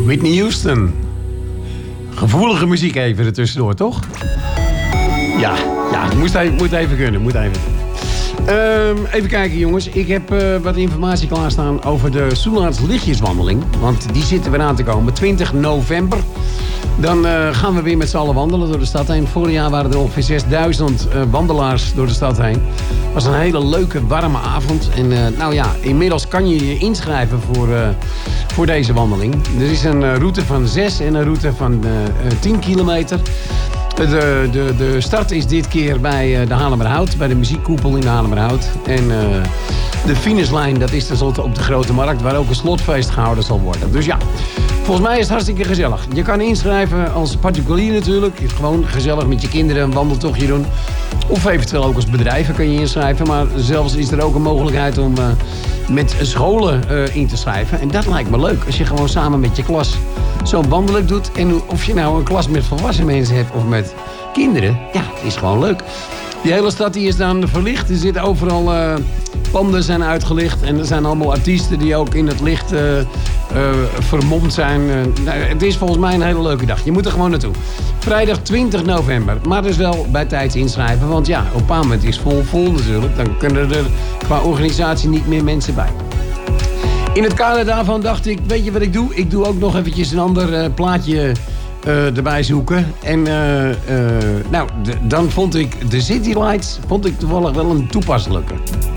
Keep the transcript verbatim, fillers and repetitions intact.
Whitney Houston. Gevoelige muziek even ertussendoor, toch? Ja, ja, moest even, moet even kunnen, moet even um, even kijken, jongens. Ik heb uh, wat informatie klaarstaan over de Soelaards Lichtjeswandeling. Want die zitten weer aan te komen. twintig november. Dan uh, gaan we weer met z'n allen wandelen door de stad heen. Vorig jaar waren er ongeveer zesduizend uh, wandelaars door de stad heen. Het was een hele leuke, warme avond. En uh, nou ja, inmiddels kan je je inschrijven voor, uh, voor deze wandeling. Er is een uh, route van zes en een route van uh, tien kilometer. De, de, de start is dit keer bij uh, de Haarlemmerhout, bij de muziekkoepel in de Haarlemmerhout. En uh, de finishlijn, dat is tenslotte op de Grote Markt, waar ook een slotfeest gehouden zal worden. Dus ja, volgens mij is het hartstikke gezellig. Je kan inschrijven als particulier natuurlijk. Gewoon gezellig met je kinderen een wandeltochtje doen. Of eventueel ook als bedrijven kan je inschrijven. Maar zelfs is er ook een mogelijkheid om uh, met scholen uh, in te schrijven. En dat lijkt me leuk. Als je gewoon samen met je klas zo'n wandeling doet. En of je nou een klas met volwassen mensen hebt of met kinderen. Ja, het is gewoon leuk. Die hele stad die is dan verlicht. Er zitten overal uh, panden zijn uitgelicht. En er zijn allemaal artiesten die ook in het licht uh, uh, vermomd zijn. Uh, nou, het is volgens mij een hele leuke dag. Je moet er gewoon naartoe. Vrijdag twintig november. Maar dus wel bij tijd inschrijven. Want ja, op een paar moment is vol vol natuurlijk. Dan kunnen er qua organisatie niet meer mensen bij. In het kader daarvan dacht ik, weet je wat ik doe? Ik doe ook nog eventjes een ander uh, plaatje uh, erbij zoeken. En uh, uh, nou, d- dan vond ik de City Lights vond ik toevallig wel een toepasselijke.